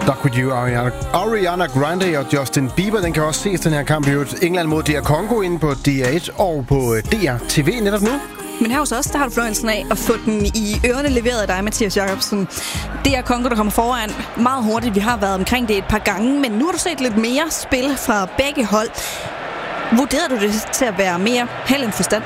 Doc With You, Ariana Grande og Justin Bieber. Den kan også ses, den her kamp i England mod DR Congo inde på DR1 og på DR TV netop nu. Men her hos os, der har du fornøjelsen af at få den i ørerne leveret af dig, Mathias Jacobsen. Det er Congo, der kommer foran meget hurtigt. Vi har været omkring det et par gange, men nu har du set lidt mere spil fra begge hold. Vurderer du det til at være mere held end forstand?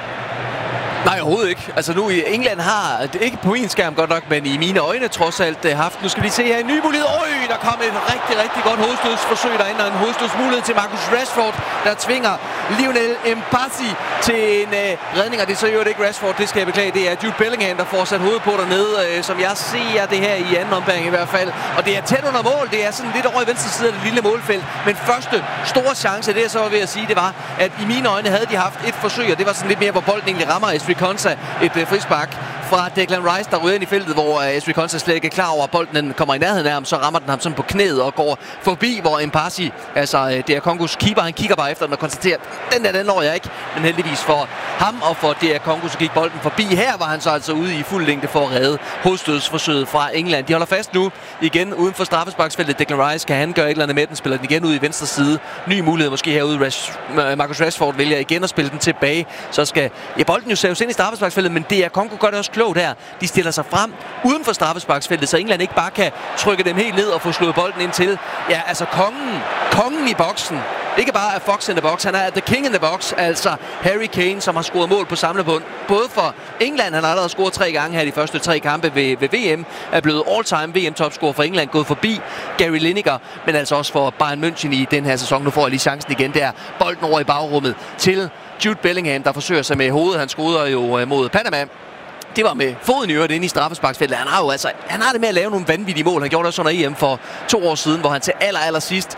Nej, overhovedet ikke. Altså nu i England har, ikke på min skærm godt nok, men i mine øjne trods alt haft. Nu skal vi se her en ny mulighed. Der kom et rigtig godt hovedstødsforsøg derinde, og en hovedstødsmulighed til Marcus Rashford, der tvinger Lionel Mpassi til en redning. Og det er så jo ikke Rashford, det skal jeg beklage. Det er Jude Bellingham, der får sat hovedet på dernede, som jeg ser det her i anden ombæring i hvert fald. Og det er tæt under mål. Det er sådan lidt over i venstre side af det lille målfelt. Men første store chance, det jeg så var ved at sige, det var, at i mine øjne havde de haft et forsøg, og det var sådan lidt mere, hvor bolden egentlig rammer Ezri Konsa, et frispark fra Declan Rice, der ryger ind i feltet, hvor Ezri Konsa slet ikke er klar over, at bolden kommer i nærheden af ham, så rammer den ham sådan på knæet og går forbi, hvor Mpassi, altså DR Congos keeper, han kigger bare efter den og konstaterer, den når jeg ikke, men heldigvis for ham og for DR Congo, så gik bolden forbi. Her var han så altså ude i fuld længde for at redde hovedstødsforsøget fra England. De holder fast nu igen uden for straffesparksfeltet. Declan Rice, kan han gøre et eller andet med den, spiller den igen ud i venstre side. Ny mulighed måske herude. Marcus Rashford vælger igen at spille den tilbage. Så skal bolden jo saves ind i straffesparksfeltet, men DR Congo gør det også klogt her. De stiller sig frem uden for straffesparksfeltet, så England ikke bare kan trykke dem helt ned og få slået bolden ind til. Ja, altså kongen i boksen. Ikke bare er Fox in the box, han er the king in the box, altså Harry Kane, som har scoret mål på samlebånd. Både for England, han har allerede scoret 3 gange her de første 3 kampe ved VM, er blevet all-time VM-topscorer for England, gået forbi Gary Lineker, men altså også for Bayern München i den her sæson. Nu får jeg lige chancen igen der. Bolden over i bagrummet til Jude Bellingham, der forsøger sig med hovedet. Han scorer jo mod Panama. Det var med foden i øvrigt inde i straffesparksfeltet. Han har det med at lave nogle vanvittige mål. Han gjorde det også under EM for 2 år siden, hvor han til allersidst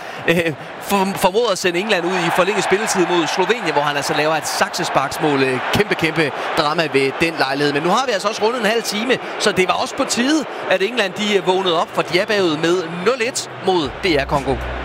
formåede at sende England ud i forlænget spilletid mod Slovenien, hvor han altså laver et saksesparksmål. Kæmpe drama ved den lejlighed. Men nu har vi altså også rundet en halv time, så det var også på tide, at England de vågnede op, for de er bagud med 0-1 mod DR Congo.